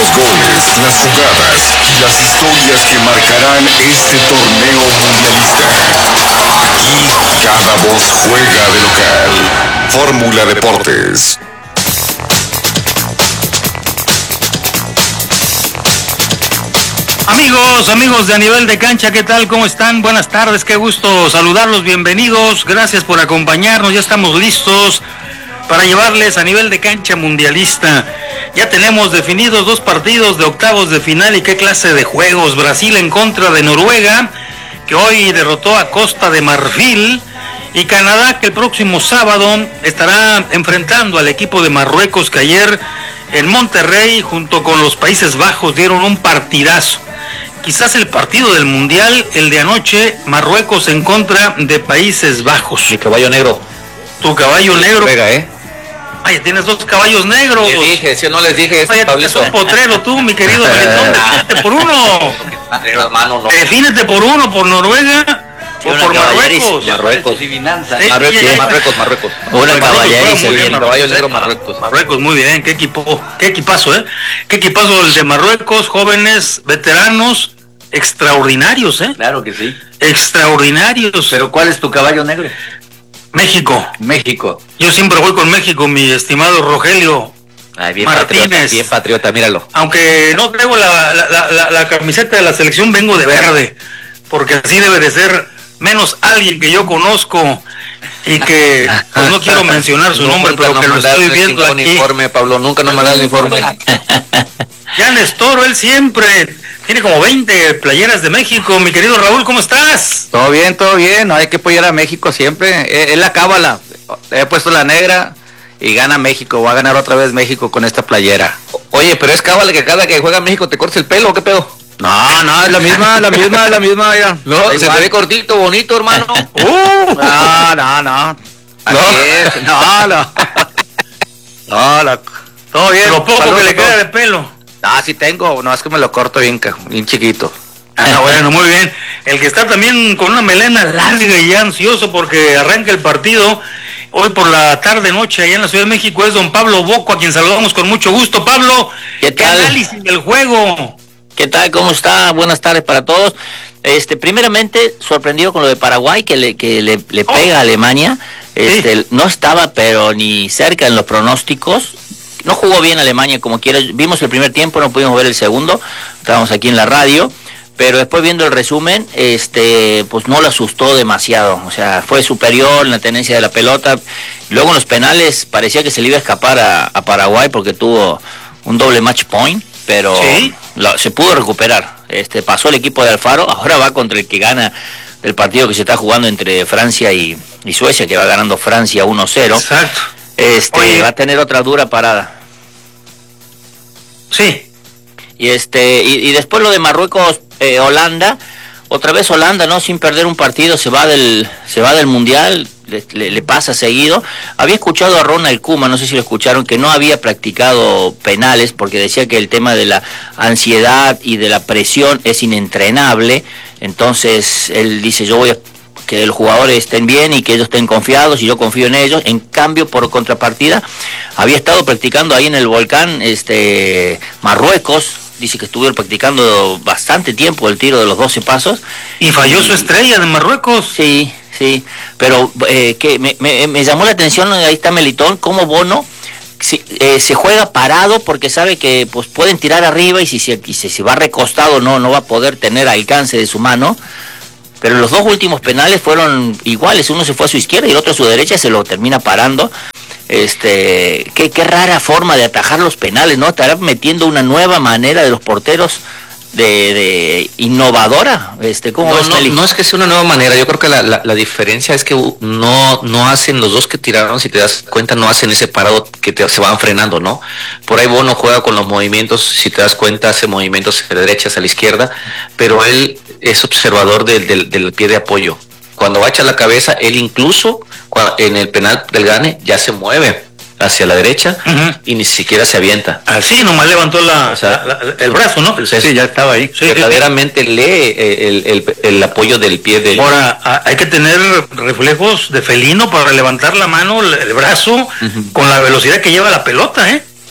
Los goles, las jugadas y las historias que marcarán este torneo mundialista. Aquí cada voz juega de local. Fórmula Deportes. Amigos de A Nivel de Cancha, ¿qué tal? ¿Cómo están? Buenas tardes, qué gusto saludarlos, bienvenidos, gracias por acompañarnos, ya estamos listos para llevarles A Nivel de Cancha mundialista. Ya tenemos definidos 2 partidos de octavos de final y qué clase de juegos. Brasil en contra de Noruega, que hoy derrotó a Costa de Marfil, y Canadá, que el próximo sábado estará enfrentando al equipo de Marruecos, que ayer en Monterrey junto con los Países Bajos dieron un partidazo. Quizás el partido del Mundial, el de anoche, Marruecos en contra de Países Bajos. Mi caballo negro. Tu caballo negro. Pega, Ay, tienes 2 caballos negros. Les dije, si no les dije. Vaya, tienes un potrero tú, mi querido Melitón. Defínete por uno. Hermano, no. Defínete por uno, por Noruega o por Marruecos. Marruecos. Marruecos. Una caballeriza. Muy bien, Caballo negro, Marruecos. Marruecos, muy bien. Qué equipazo, ¿eh? Qué equipazo el de Marruecos, jóvenes, veteranos, extraordinarios, ¿eh? Claro que sí. Extraordinarios. Pero ¿cuál es tu caballo negro? México. Yo siempre voy con México, mi estimado Rogelio. Ay, bien Martínez. Patriota, bien patriota, míralo. Aunque no traigo la camiseta de la selección, vengo de verde, porque así debe de ser, menos alguien que yo conozco y que pues no quiero mencionar su nombre, pero que lo estoy viendo aquí. Uniforme, Pablo, nunca nos mandas el informe. Ya Nestoro, él siempre tiene como 20 playeras de México. Mi querido Raúl, ¿cómo estás? Todo bien, no hay que apoyar a México siempre, es la cábala, he puesto la negra y gana México, va a ganar otra vez México con esta playera. Oye, pero es cábala que cada que juega México te cortes el pelo, ¿o qué pedo? No, es la misma, ya. No, se te ve cortito, bonito, hermano. No. Todo bien. Lo poco que le queda de pelo. Sí tengo, no, es que me lo corto bien chiquito. Bueno, muy bien. El que está también con una melena larga y ya ansioso porque arranca el partido hoy por la tarde-noche allá en la Ciudad de México es don Pablo Bocco, a quien saludamos con mucho gusto. Pablo, ¿qué tal? Análisis del juego. ¿Qué tal? ¿Cómo está? Buenas tardes para todos. Primeramente, sorprendido con lo de Paraguay, que le pega a Alemania. Sí. No estaba, pero ni cerca en los pronósticos. No jugó bien Alemania como quiera. Vimos el primer tiempo, no pudimos ver el segundo. Estábamos aquí en la radio. Pero después viendo el resumen, pues no lo asustó demasiado. O sea, fue superior en la tenencia de la pelota. Luego en los penales parecía que se le iba a escapar a Paraguay porque tuvo un doble match point. Pero ¿sí? Se pudo recuperar. Pasó el equipo de Alfaro, ahora va contra el que gana el partido que se está jugando entre Francia y Suecia, que va ganando Francia 1-0. Exacto. Va a tener otra dura parada. Sí. Y después lo de Marruecos, Holanda, otra vez Holanda, ¿no? Sin perder un partido, se va del Mundial. Le pasa seguido. Había escuchado a Ronald Koeman, no sé si lo escucharon, que no había practicado penales porque decía que el tema de la ansiedad y de la presión es inentrenable. Entonces él dice, yo voy a que los jugadores estén bien y que ellos estén confiados y yo confío en ellos. En cambio, por contrapartida, había estado practicando ahí en el volcán Marruecos. Dice que estuvieron practicando bastante tiempo el tiro de los 12 pasos. Y falló su estrella de Marruecos. Sí, pero que me llamó la atención, ahí está Melitón, cómo Bono se juega parado porque sabe que pues pueden tirar arriba y si se va recostado no va a poder tener alcance de su mano. Pero los 2 últimos penales fueron iguales, uno se fue a su izquierda y el otro a su derecha, se lo termina parando. Qué rara forma de atajar los penales, ¿no? Estará metiendo una nueva manera de los porteros de innovadora. No es que sea una nueva manera, yo creo que la diferencia es que no hacen los dos que tiraron, si te das cuenta, no hacen ese parado que se van frenando, ¿no? Por ahí Bono juega con los movimientos, si te das cuenta, hace movimientos hacia la derecha, hacia la izquierda, pero él es observador del pie de apoyo. Cuando va a echar la cabeza, él incluso en el penal del Gane ya se mueve hacia la derecha y ni siquiera se avienta. Así, nomás levantó el brazo, ¿no? Sí, ya estaba ahí. Sí, verdaderamente lee el apoyo del pie del... Ahora, hay que tener reflejos de felino para levantar la mano, el brazo, con la velocidad que lleva la pelota, ¿eh?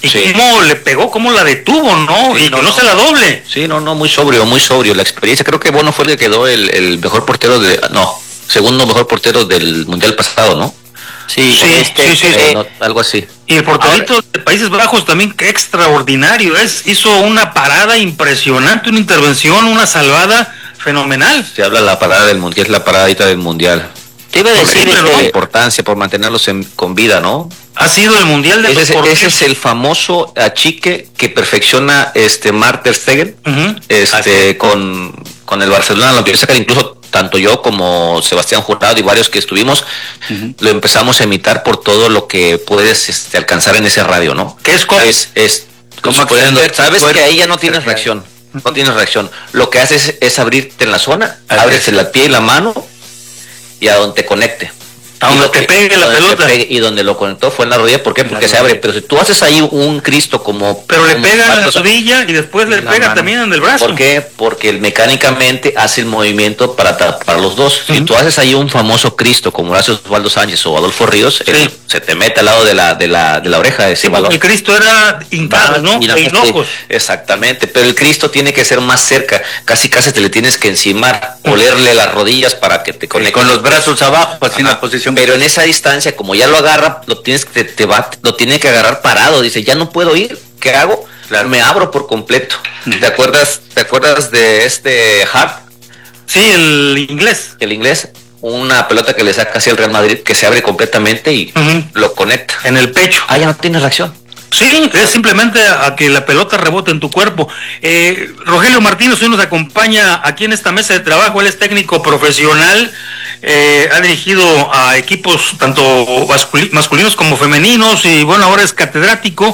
Y Sí. cómo le pegó, cómo la detuvo, ¿no? Sí, y que no se la doble. Sí, no, muy sobrio la experiencia. Creo que Bono fue el que quedó el mejor portero segundo mejor portero del Mundial pasado, ¿no? Sí, Sí. Algo así. Y el porterito de Países Bajos también, que extraordinario, hizo una parada impresionante, una intervención, una salvada fenomenal. Se habla la parada del Mundial, es la paradita del Mundial. te iba a decir, La importancia por mantenerlos con vida, ¿no? Ha sido el Mundial de Ese es el famoso achique que perfecciona Marc ter Stegen, con el Barcelona. Lo empieza a sacar, incluso tanto yo como Sebastián Jurado y varios que estuvimos, lo empezamos a imitar por todo lo que puedes alcanzar en ese radio, ¿no? ¿Qué es como sabes que ahí ya no tienes reacción. No tienes reacción. Lo que haces es abrirte en la zona, abres el pie y la mano y a donde te conecte. A donde te pegue la pelota. Y donde lo conectó fue en la rodilla. ¿Por qué? Porque se abre. Pero si tú haces ahí un Cristo como... Pero le pega en la rodilla y después le pega mano. También en el brazo. ¿Por qué? Porque mecánicamente hace el movimiento para los dos. Si tú haces ahí un famoso Cristo como lo hace Osvaldo Sánchez o Adolfo Ríos, se te mete al lado de la oreja de ese balón. El Cristo era hincado, ¿no? E hinojos. Exactamente. Pero el Cristo tiene que ser más cerca. Casi te le tienes que encimar, olerle las rodillas para que te conecte. Con los brazos abajo, así en la posición. Pero en esa distancia, como ya lo agarra, lo tiene que agarrar parado. Dice, ya no puedo ir, ¿qué hago? Claro. Me abro por completo. ¿Te acuerdas de Hart? Sí, el inglés. El inglés, una pelota que le saca hacia el Real Madrid, que se abre completamente y lo conecta. En el pecho. Ya no tiene reacción. Sí, es simplemente a que la pelota rebote en tu cuerpo. Rogelio Martínez hoy nos acompaña aquí en esta mesa de trabajo. Él es técnico profesional, ha dirigido a equipos tanto masculinos como femeninos y bueno, ahora es catedrático.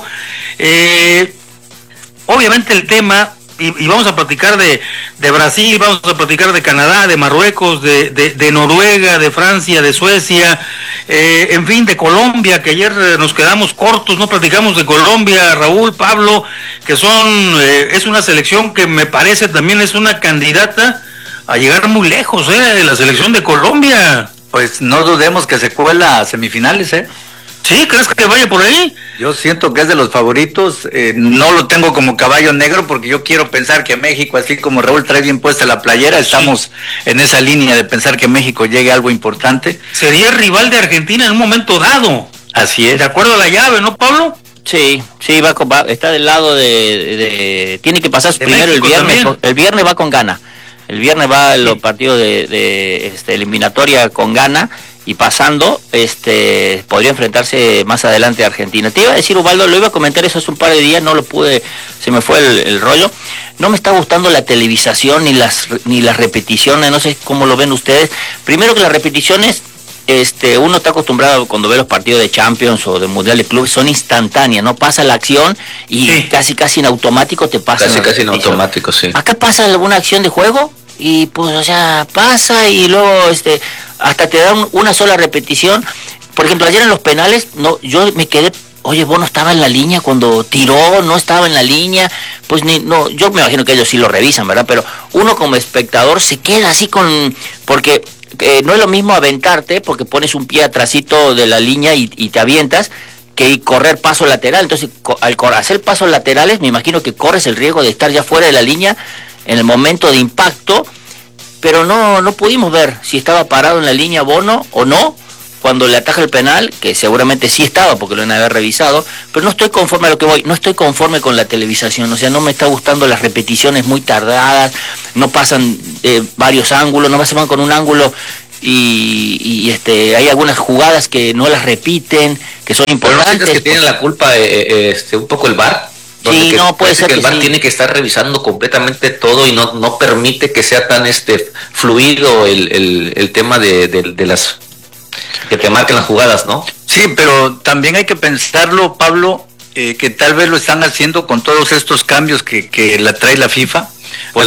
Obviamente el tema, y vamos a platicar de Brasil, vamos a platicar de Canadá, de Marruecos, de Noruega, de Francia, de Suecia, en fin, de Colombia, que ayer nos quedamos cortos, no platicamos de Colombia, Raúl, Pablo, que es una selección que me parece también es una candidata a llegar muy lejos, la selección de Colombia. Pues no dudemos que se cuela a semifinales, ¿Sí? ¿Crees que vaya por ahí? Yo siento que es de los favoritos, no lo tengo como caballo negro porque yo quiero pensar que México, así como Raúl trae bien puesta la playera, estamos en esa línea de pensar que México llegue a algo importante. Sería el rival de Argentina en un momento dado. Así es. De acuerdo a la llave, ¿no, Pablo? Sí, está del lado tiene que pasar primero México el viernes. También. El viernes va con Ghana. El viernes va a los partidos de eliminatoria con Ghana. Y pasando, podría enfrentarse más adelante a Argentina. Te iba a decir, Ubaldo, lo iba a comentar eso hace un par de días, no lo pude, se me fue el rollo. No me está gustando la televisación ni las repeticiones, no sé cómo lo ven ustedes. Primero que las repeticiones, uno está acostumbrado cuando ve los partidos de Champions o de Mundial de Clubes, son instantáneas, no pasa la acción y casi en automático te pasa. Casi en automático, sí. Acá pasa alguna acción de juego y pues, o sea, pasa y luego hasta te dan una sola repetición. Por ejemplo, ayer en los penales, yo me quedé, oye, vos no estaba en la línea cuando tiró, no estaba en la línea, pues yo me imagino que ellos sí lo revisan, ¿verdad? Pero uno como espectador se queda así porque no es lo mismo aventarte, porque pones un pie atrasito de la línea y te avientas, que correr paso lateral. Entonces, al hacer pasos laterales, me imagino que corres el riesgo de estar ya fuera de la línea en el momento de impacto, pero no pudimos ver si estaba parado en la línea Bono o no cuando le ataja el penal, que seguramente sí estaba porque lo van a haber revisado, pero no estoy conforme a lo que voy, no estoy conforme con la televisación, o sea, no me está gustando las repeticiones muy tardadas, no pasan varios ángulos, no pasan con un ángulo y hay algunas jugadas que no las repiten, que son importantes. ¿Pero no sientes que tiene la culpa un poco el VAR? Sí, no, puede ser que el VAR tiene que estar revisando completamente todo y no permite que sea tan fluido el tema de las que te marquen las jugadas, ¿no? Sí, pero también hay que pensarlo, Pablo, que tal vez lo están haciendo con todos estos cambios que la trae la FIFA. Pues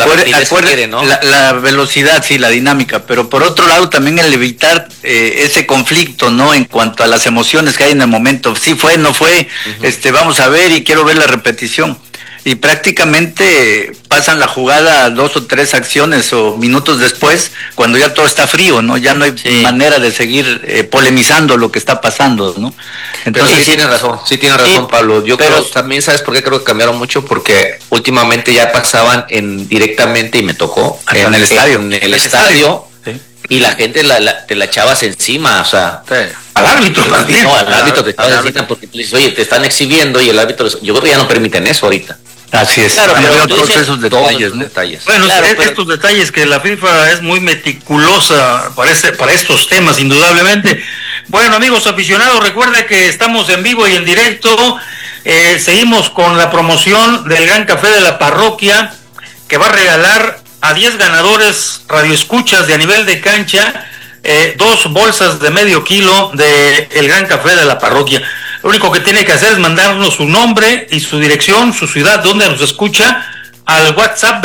la velocidad, sí, la dinámica, pero por otro lado también el evitar ese conflicto, ¿no? En cuanto a las emociones que hay en el momento, sí fue, no fue, vamos a ver y quiero ver la repetición. y prácticamente pasan la jugada 2 o 3 acciones o minutos después, cuando ya todo está frío, ¿no? Ya no hay manera de seguir polemizando lo que está pasando, ¿no? Entonces, pero sí tiene razón, Pablo. Yo creo también, ¿sabes por qué creo que cambiaron mucho? Porque últimamente ya pasaban directamente, y me tocó en el estadio. En el estadio. Sí. Y la gente te la echabas encima, o sea, al árbitro también. No, al árbitro te echabas encima porque tú dices, oye, te están exhibiendo, y el árbitro, yo creo que ya no permiten eso ahorita. Así es, claro, pero todos esos detalles, ¿no? Bueno, claro, estos detalles que la FIFA es muy meticulosa para estos temas, indudablemente. Bueno, amigos aficionados, recuerden que estamos en vivo y en directo. Seguimos con la promoción del Gran Café de la Parroquia, que va a regalar a 10 ganadores radioescuchas de A Nivel de Cancha 2 bolsas de medio kilo de el Gran Café de la Parroquia. Lo único que tiene que hacer es mandarnos su nombre y su dirección, su ciudad, donde nos escucha, al WhatsApp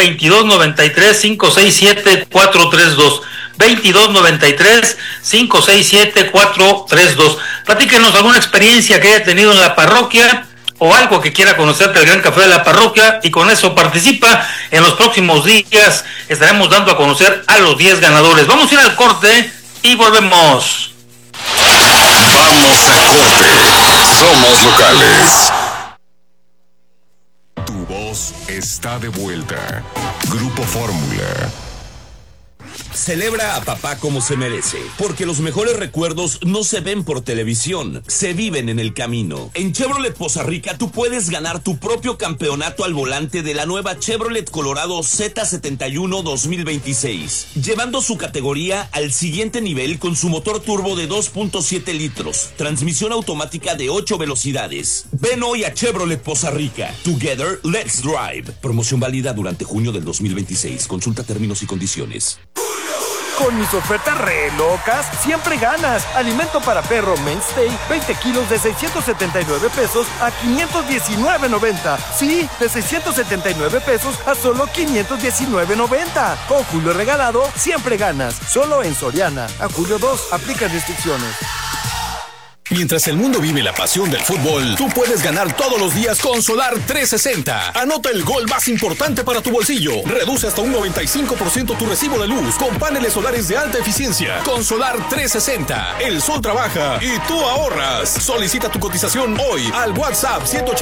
2293-567-432. 2293-567-432. Platíquenos alguna experiencia que haya tenido en la parroquia o algo que quiera conocer del Gran Café de la Parroquia, y con eso participa. En los próximos días estaremos dando a conocer a los 10 ganadores. Vamos a ir al corte y volvemos. Vamos a corte. Somos locales. Tu voz está de vuelta. Grupo Fórmula. Celebra a papá como se merece, porque los mejores recuerdos no se ven por televisión, se viven en el camino. En Chevrolet Poza Rica tú puedes ganar tu propio campeonato al volante de la nueva Chevrolet Colorado Z71 2026, llevando su categoría al siguiente nivel con su motor turbo de 2.7 litros, transmisión automática de 8 velocidades. Ven hoy a Chevrolet Poza Rica. Together, let's drive. Promoción válida durante junio del 2026. Consulta términos y condiciones. Con mis ofertas re locas, siempre ganas. Alimento para perro Mainstay, 20 kilos de 679 pesos a 519.90. Sí, de 679 pesos a solo 519.90. Con Julio regalado, siempre ganas. Solo en Soriana. A julio 2, aplica restricciones. Mientras el mundo vive la pasión del fútbol, tú puedes ganar todos los días con Solar 360. Anota el gol más importante para tu bolsillo. Reduce hasta un 95% tu recibo de luz con paneles solares de alta eficiencia. Con Solar 360, el sol trabaja y tú ahorras. Solicita tu cotización hoy al WhatsApp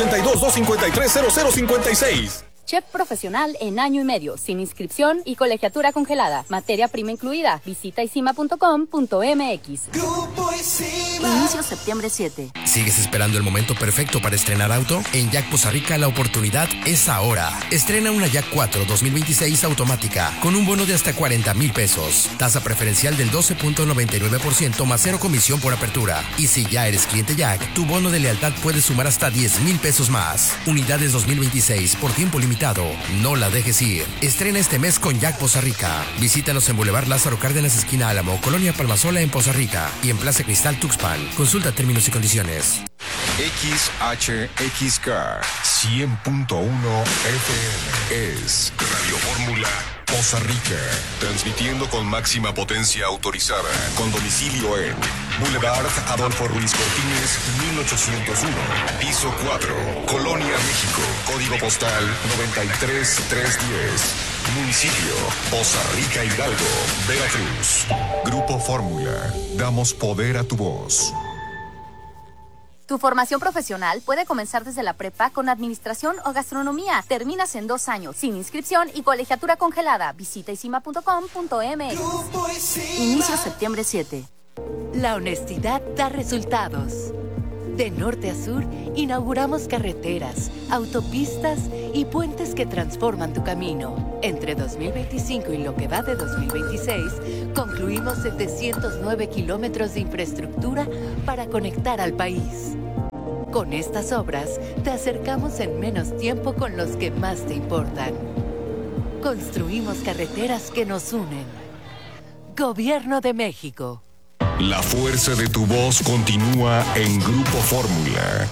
182-253-0056. Chef profesional en año y medio, sin inscripción y colegiatura congelada. Materia prima incluida. Visita isima.com.mx. Inicio septiembre 7. ¿Sigues esperando el momento perfecto para estrenar auto? En Jack Poza Rica la oportunidad es ahora. Estrena una Jack 4 2026 automática con un bono de hasta 40,000 pesos. Tasa preferencial del 12.99% más 0 comisión por apertura. Y si ya eres cliente Jack, tu bono de lealtad puede sumar hasta 10,000 pesos más. Unidades 2026 por tiempo limitado. No la dejes ir. Estrena este mes con Jack Poza Rica. Visítanos en Boulevard Lázaro Cárdenas, esquina Álamo, Colonia Palmasola en Poza Rica, y en Plaza Cristal Tuxpan. Consulta términos y condiciones. XHXK 100.1 FM es Radio Fórmula Poza Rica, transmitiendo con máxima potencia autorizada, con domicilio en Boulevard Adolfo Ruiz Cortines, 1801, piso 4, Colonia, México, código postal 93310, municipio Poza Rica, Hidalgo, Veracruz. Grupo Fórmula, damos poder a tu voz. Tu formación profesional puede comenzar desde la prepa con administración o gastronomía. Terminas en 2 años, sin inscripción y colegiatura congelada. Visita isima.com.mx. Inicio septiembre 7. La honestidad da resultados. De norte a sur, inauguramos carreteras, autopistas y puentes que transforman tu camino. Entre 2025 y lo que va de 2026, concluimos 709 kilómetros de infraestructura para conectar al país. Con estas obras, te acercamos en menos tiempo con los que más te importan. Construimos carreteras que nos unen. Gobierno de México. La fuerza de tu voz continúa en Grupo Fórmula.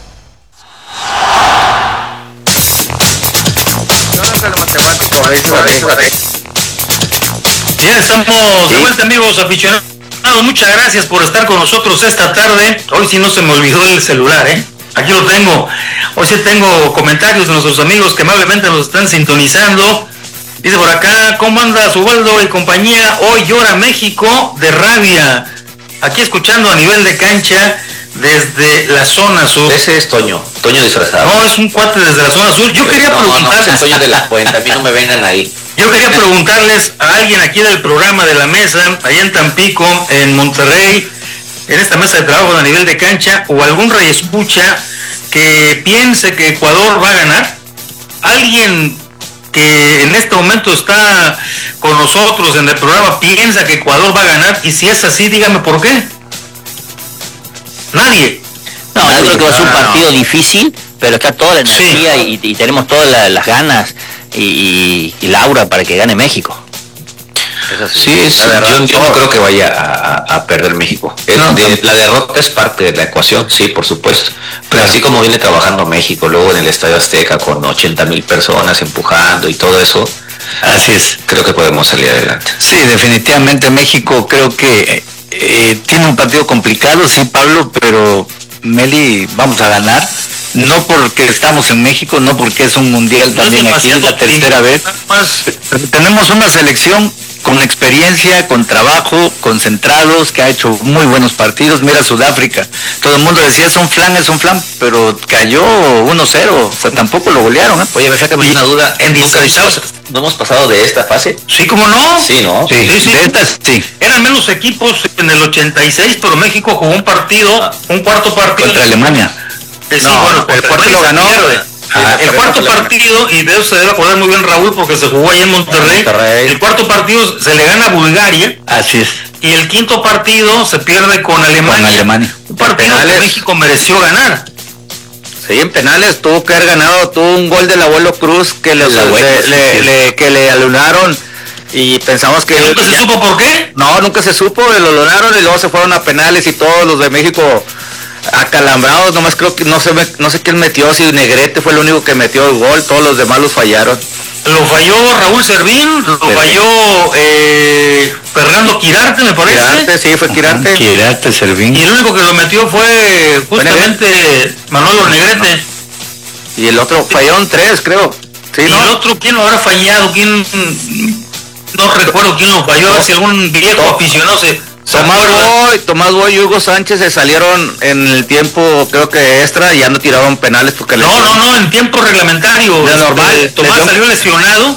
Ya estamos de vuelta, amigos aficionados. Muchas gracias por estar con nosotros esta tarde. Hoy sí no se me olvidó el celular, Aquí lo tengo. Hoy sí tengo comentarios de nuestros amigos que amablemente nos están sintonizando. Dice por acá, ¿cómo anda Subaldo y compañía? Hoy llora México de rabia. Aquí escuchando a nivel de cancha desde la zona sur. Ese es Toño disfrazado. No, es un cuate desde la zona sur. Yo quería preguntarles. No, es Toño de la Puente, a mí no me vengan ahí. Yo quería preguntarles a alguien aquí del programa de la mesa, allá en Tampico, en Monterrey, en esta mesa de trabajo a nivel de cancha, o algún radioescucha que piense que Ecuador va a ganar. Alguien que en este momento está con nosotros en el programa piensa que Ecuador va a ganar, y si es así, dígame por qué. Nadie. No, yo creo que va a ser un partido difícil, pero está toda la energía y tenemos todas las ganas y la aura para que gane México. Sí, yo no creo que vaya a perder México. La derrota es parte de la ecuación, sí, por supuesto. Pero así como viene trabajando México, luego en el Estadio Azteca con 80,000 personas empujando y todo eso, así es. Creo que podemos salir adelante. Sí, definitivamente México creo que tiene un partido complicado, sí, Pablo, pero Meli, vamos a ganar. No porque estamos en México, no porque es un mundial también aquí, es la tercera vez. Tenemos una selección con experiencia, con trabajo, concentrados, que ha hecho muy buenos partidos. Mira Sudáfrica, todo el mundo decía es un flan, pero cayó 1-0, o sea, tampoco lo golearon. Oye, me saca una duda, ¿no hemos pasado de esta fase? Sí, ¿cómo no? Sí, ¿no? Sí. De esta, sí. Eran menos equipos en el 86, pero México jugó un cuarto partido. Contra Alemania. Sí, bueno, el cuarto lo ganó. El cuarto partido, y de eso se debe acordar muy bien Raúl porque se jugó ahí en Monterrey. El cuarto partido se le gana a Bulgaria. Así es. Y el quinto partido se pierde con Alemania. Un partido que México mereció ganar. Sí, en penales tuvo que haber ganado, tuvo un gol del abuelo Cruz que le alunaron y pensamos que... ¿Nunca se supo por qué? No, nunca se supo, lo lograron y luego se fueron a penales y todos los de México acalambrados, nomás creo que no sé quién metió, si Negrete fue el único que metió el gol, todos los demás los fallaron. Lo falló Raúl Servín, lo falló Fernando Quirarte, me parece. Quirarte, sí, fue Quirarte. Quirarte, Servín. Y el único que lo metió fue justamente Manolo Negrete. Y el otro fallaron 3, creo. Sí, y ¿no? el otro, ¿quién lo habrá fallado? ¿Quién? No recuerdo quién lo falló, a ver si algún viejo aficionado se... Tomás Boy y Hugo Sánchez se salieron en el tiempo, creo que extra, y ya no tiraron penales porque... No, en tiempo reglamentario. De normal. Tomás salió lesionado,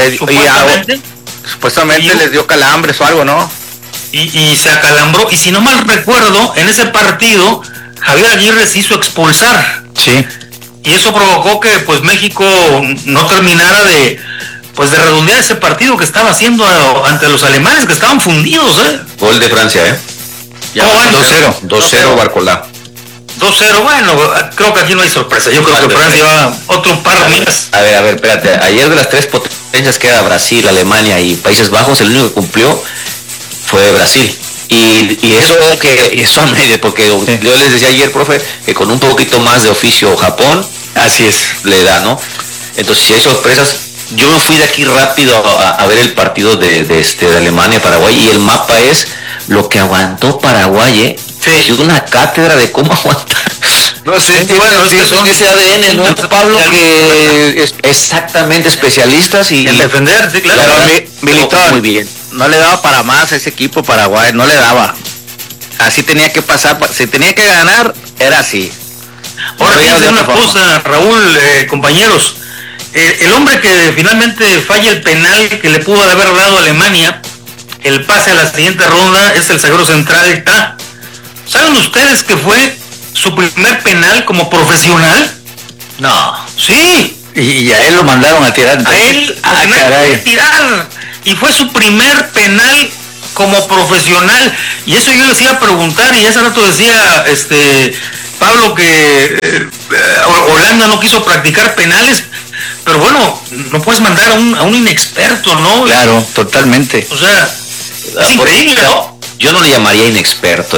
supuestamente les dio calambres o algo, ¿no? Y se acalambró, y si no mal recuerdo, en ese partido, Javier Aguirre se hizo expulsar. Sí. Y eso provocó que pues México no terminara de redondear ese partido que estaba haciendo ante los alemanes, que estaban fundidos, Gol de Francia, Ya 2-0. 2-0 Barcolá. 2-0, bueno, creo que aquí no hay sorpresa. Yo creo que Francia va otro par de días. A ver, espérate. Ayer de las 3 potencias que era Brasil, Alemania y Países Bajos, el único que cumplió fue Brasil. Y eso a medio, porque yo les decía ayer, profe, que con un poquito más de oficio Japón, así es, le da, ¿no? Entonces, si hay sorpresas, yo me fui de aquí rápido a ver el partido de Alemania-Paraguay, y el mapa es lo que aguantó Paraguay, Es una cátedra de cómo aguantar. No sé, bueno, sí, son ese ADN, ¿no, Pablo? Que exactamente especialistas y... En defender, sí, claro. Pero Militón, muy bien. No le daba para más a ese equipo Paraguay, no le daba. Así tenía que pasar, si tenía que ganar, era así. Ahora, fíjense una cosa, Raúl, compañeros. El hombre que finalmente falla el penal que le pudo haber dado a Alemania, el pase a la siguiente ronda, es el zaguero central. ¿Saben ustedes que fue su primer penal como profesional? No. Sí. Y a él lo mandaron a tirar. A él a tirar. Y fue su primer penal como profesional. Y eso yo les iba a preguntar, y hace rato decía Pablo que Holanda no quiso practicar penales. Pero bueno, no puedes mandar a un inexperto, ¿no? Claro, totalmente. O sea, es increíble, ¿no? Yo no le llamaría inexperto,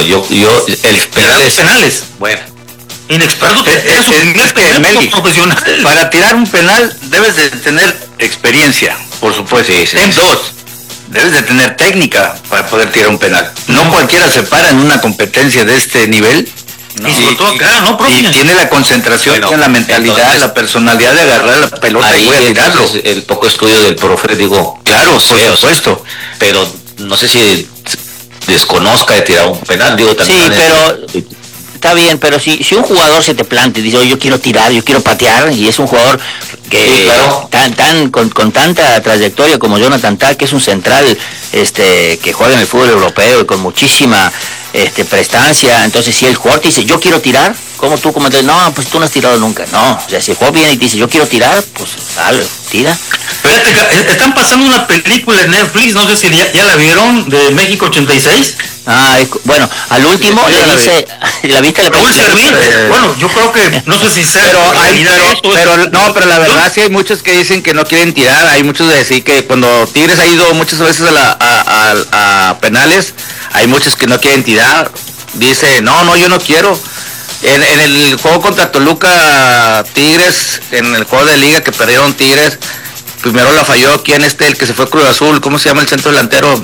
penales. Bueno. Inexperto, es un profesional. Para tirar un penal debes de tener experiencia, por supuesto. Sí. Dos, debes de tener técnica para poder tirar un penal. No cualquiera se para en una competencia de este nivel Y sobre todo acá, ¿no, profe? Y tiene la concentración, tiene la mentalidad, entonces, la personalidad de agarrar la pelota y voy a tirarlo. El poco estudio del profe, digo, claro, por supuesto. Pero no sé si desconozca de tirar un penal, digo, también. Sí, pero está bien, pero si un jugador se te plantea y dice, oye, yo quiero tirar, yo quiero patear, y es un jugador que con tanta trayectoria como Jonathan Tah, que es un central que juega en el fútbol europeo y con muchísima prestancia, entonces si el jugador te dice, yo quiero tirar, como tú comentas, no, pues tú no has tirado nunca, no, o sea, si el jugador viene y te dice, yo quiero tirar, pues dale, tira. Fíjate, están pasando una película en Netflix, no sé si ya la vieron, de México 86. Bueno, al último le dice, ¿la viste? Bueno, yo creo que, no sé si sea, pero la verdad sí hay muchos que dicen que no quieren tirar, hay muchos de decir que cuando Tigres ha ido muchas veces a penales, hay muchos que no quieren tirar, dice, no, yo no quiero. En el juego contra Toluca, Tigres, en el juego de liga que perdieron Tigres, primero la falló, ¿quién el que se fue a Cruz Azul? ¿Cómo se llama el centro delantero?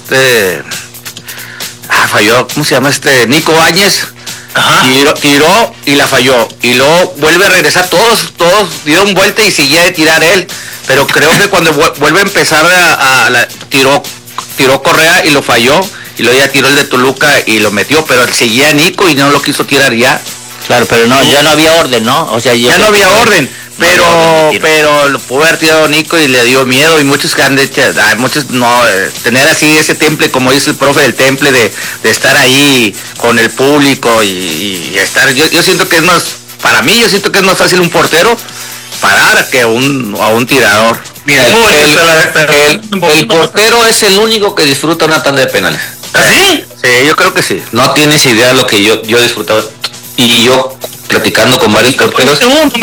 Falló, ¿cómo se llama Nico Áñez? Tiró y la falló. Y luego vuelve a regresar, todos dieron vuelta y seguía de tirar él. Pero creo que cuando vuelve a empezar tiró Correa y lo falló. Y luego ya tiró el de Toluca y lo metió, pero seguía Nico y no lo quiso tirar ya. Claro, pero ya no había orden, ¿no? O sea, ya no había orden. Pero lo pudo haber tirado Nico y le dio miedo, y muchos que han dicho, muchos no, tener así ese temple, como dice el profe, del temple de estar ahí con el público y estar, yo siento que es más, para mí yo siento que es más fácil un portero parar que a un tirador. Mira, el portero es el único que disfruta una tanda de penales. ¿Sí? Sí, yo creo que sí. No tienes idea de lo que yo he disfrutado. Y yo platicando con varios porteros.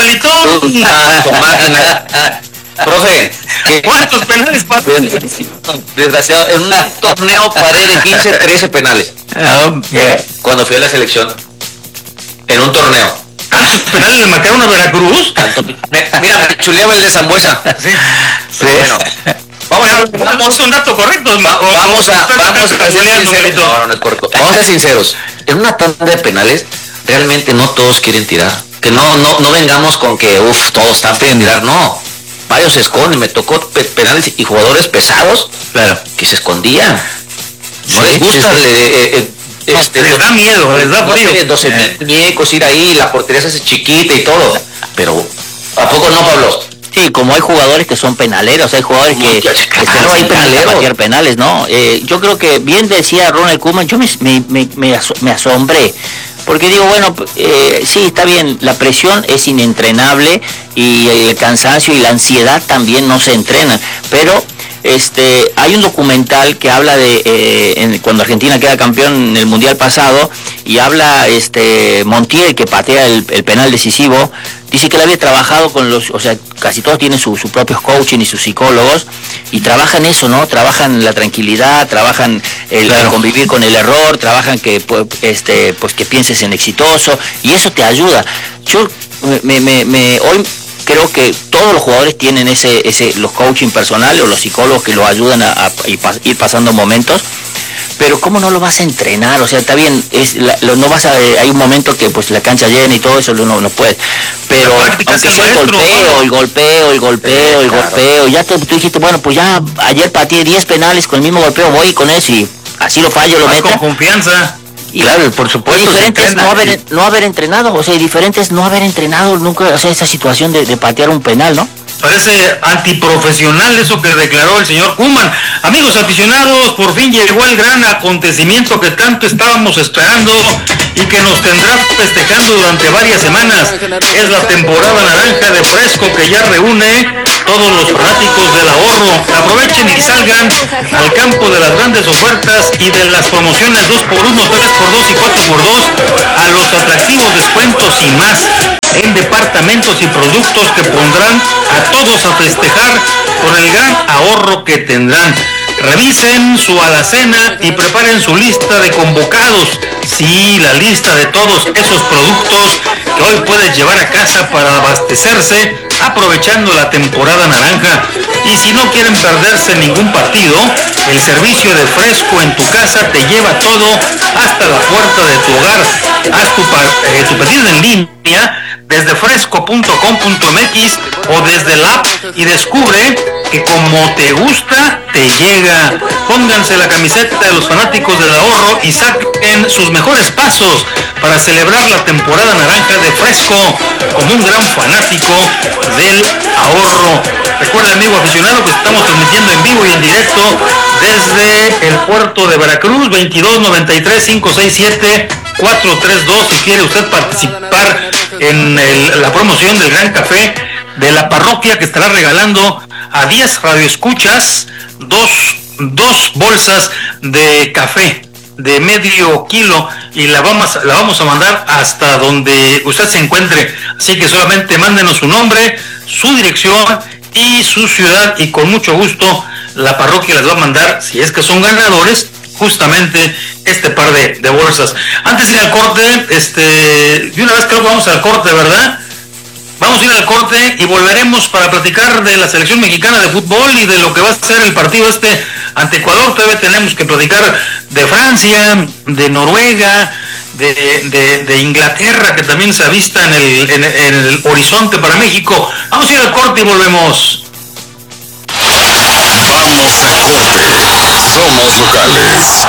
Profe, ¿cuántos penales pasan? Desgraciado, en un torneo paré de 15, 13 penales. Cuando fui a la selección, en un torneo. ¿Cuántos penales le marcaron a Veracruz? Mira, me chuleaba el de Zambuesa. Sí. Bueno. Vamos a un dato correcto. Vamos a ser sinceros. En una tanda de penales, realmente no todos quieren tirar. Que no vengamos con que todos están pidiendo tirar, no. Varios se esconden, me tocó penales y jugadores pesados, claro, que se escondían. No les gusta, les da miedo, les da frío. 12,000 muñecos, ir ahí, la portería se hace chiquita y todo. Pero, ¿a poco no, Pablo? Sí, como hay jugadores que son penaleros, hay jugadores que no hay penaleros. Penales, ¿no? Yo creo que bien decía Ronald Koeman, yo me asombré. Porque digo, bueno, sí, está bien, la presión es inentrenable y el cansancio y la ansiedad también no se entrenan, pero hay un documental que habla de cuando Argentina queda campeón en el Mundial pasado, y habla Montiel, que patea el penal decisivo. Dice que él había trabajado con casi todos tienen sus propios coaching y sus psicólogos, y trabajan eso, ¿no? Trabajan la tranquilidad, trabajan el convivir con el error, trabajan que pues que pienses en exitoso, y eso te ayuda. Yo hoy creo que todos los jugadores tienen los coaching personales o los psicólogos que los ayudan a ir pasando momentos. Pero ¿cómo no lo vas a entrenar? O sea, está bien, no vas hay un momento que pues la cancha llena y todo eso no puedes. Pero aunque sea el golpeo, ya tú dijiste, bueno, pues ya ayer pateé 10 penales con el mismo golpeo, voy con eso y así lo fallo, lo meto. Con confianza. Y claro, por supuesto. Diferentes no haber entrenado, o sea, diferentes no haber entrenado nunca, o sea, esa situación de patear un penal, ¿no? Parece antiprofesional eso que declaró el señor Koeman. Amigos aficionados, por fin llegó el gran acontecimiento que tanto estábamos esperando y que nos tendrá festejando durante varias semanas. Es la temporada naranja de Fresco, que ya reúne todos los fanáticos del ahorro. Aprovechen y salgan al campo de las grandes ofertas y de las promociones 2x1, 3x2 y 4x2, a los atractivos descuentos y más en departamentos y productos que pondrán a todos a festejar con el gran ahorro que tendrán. Revisen su alacena y preparen su lista de convocados. Sí, la lista de todos esos productos que hoy puedes llevar a casa para abastecerse aprovechando la temporada naranja. Y si no quieren perderse ningún partido, el servicio de Fresco en tu casa te lleva todo hasta la puerta de tu hogar. Haz tu pedido en línea desde fresco.com.mx o desde la app y descubre que como te gusta, te llega. Pónganse la camiseta de los fanáticos del ahorro y saquen sus mejores pasos para celebrar la temporada naranja de Fresco como un gran fanático del ahorro. Recuerda, amigo aficionado, que estamos transmitiendo en vivo y en directo desde el puerto de Veracruz, 2293-567-432. Si quiere usted participar en la promoción del Gran Café de la parroquia, que estará regalando a 10 radioescuchas dos bolsas de café de medio kilo, y la vamos a mandar hasta donde usted se encuentre. Así que solamente mándenos su nombre, su dirección y su ciudad, y con mucho gusto la parroquia les va a mandar, si es que son ganadores, justamente este par de bolsas. Antes de ir al corte, de una vez creo que vamos al corte, ¿verdad? Vamos a ir al corte y volveremos para platicar de la selección mexicana de fútbol y de lo que va a ser el partido ante Ecuador. Todavía tenemos que platicar de Francia, de Noruega, de Inglaterra, que también se avista en el horizonte para México. Vamos a ir al corte y volvemos. Vamos al corte. Somos locales.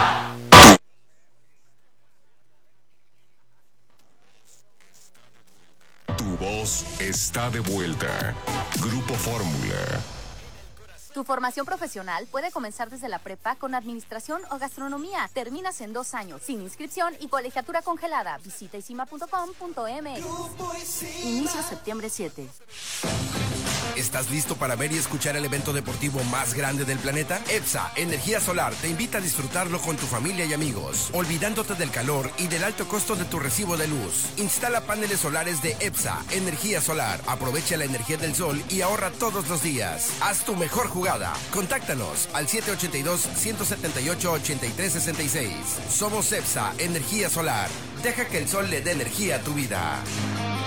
Tu voz está de vuelta. Grupo Fórmula. Tu formación profesional puede comenzar desde la prepa con administración o gastronomía. Terminas en 2 años, sin inscripción y colegiatura congelada. Visita isima.com.mx. Inicio septiembre 7. ¿Estás listo para ver y escuchar el evento deportivo más grande del planeta? EPSA Energía Solar te invita a disfrutarlo con tu familia y amigos, olvidándote del calor y del alto costo de tu recibo de luz. Instala paneles solares de EPSA Energía Solar. Aprovecha la energía del sol y ahorra todos los días. Haz tu mejor jugada. Contáctanos al 782-178-8366. Somos EPSA Energía Solar. Deja que el sol le dé energía a tu vida.